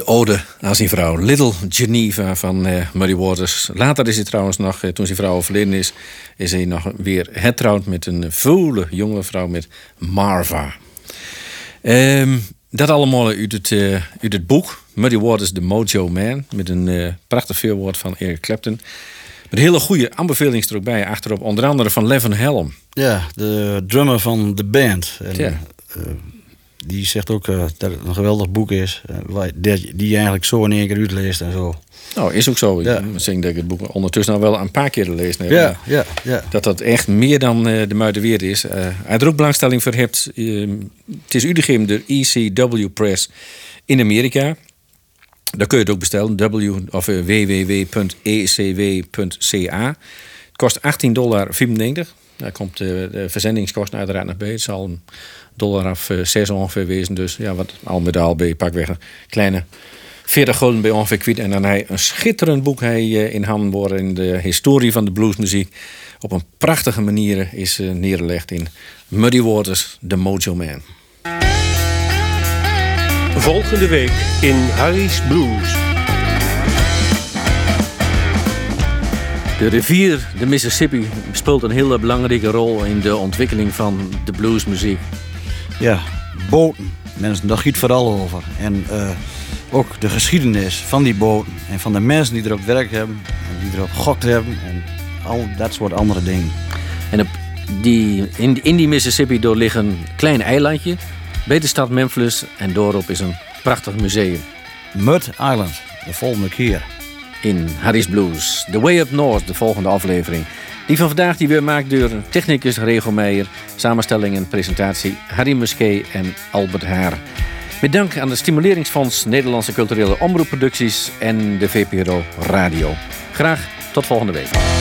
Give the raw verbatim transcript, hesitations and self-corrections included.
De ode aan zijn vrouw, Little Geneva van uh, Muddy Waters. Later is hij trouwens nog, uh, toen zijn vrouw overleden is... is hij nog weer hertrouwd met een volle jonge vrouw met Marva. Um, dat allemaal uit het, uh, uit het boek Muddy Waters, The Mojo Man... met een uh, prachtig veelwoord van Eric Clapton... Met hele goede aanbevelingen er ook bij achterop. Onder andere van Levin Helm. Ja, de drummer van de band. En, ja. uh, die zegt ook uh, dat het een geweldig boek is. Uh, die, die je eigenlijk zo in één keer uitleest en zo. Nou, is ook zo. Ja. Ik denk dat ik het boek ondertussen al wel een paar keer gelezen heb. Ja, ja, ja. Dat dat echt meer dan uh, de muide weer is. Uh, hij er ook belangstelling voor hebt. Uh, het is uitgegeven door E C W Press in Amerika. Daar kun je het ook bestellen. W, of uh, w w w punt e c w punt c a. Het kost achttien dollar vierennegentig. Daar komt uh, de verzendingskosten uiteraard nog bij. Het zal een dollar of uh, zes ongeveer wezen. Dus ja, wat al met al bij pakweg een kleine veertig gulden bij ongeveer kwijt. En dan hij een schitterend boek hij uh, in handen worden in de historie van de bluesmuziek. Op een prachtige manier is uh, neergelegd in Muddy Waters, The Mojo Man. Volgende week in Harry's Blues. De rivier, de Mississippi, speelt een hele belangrijke rol in de ontwikkeling van de bluesmuziek. Ja, boten. Mensen, daar gaat vooral over. En uh, ook de geschiedenis van die boten. En van de mensen die erop werk hebben. En die erop gokt hebben. En al dat soort andere dingen. En op die, in, in die Mississippi door ligt een klein eilandje. Bij de stad Memphis. En doorop is een prachtig museum. Mud Island, de volgende keer. In Harry's Blues. The Way Up North, de volgende aflevering. Die van vandaag die weer maakt door technicus Rego Meijer. Samenstelling en presentatie Harry Musquet en Albert Haar. Met dank aan de Stimuleringsfonds Nederlandse Culturele Omroepproducties en de V P R O Radio. Graag tot volgende week.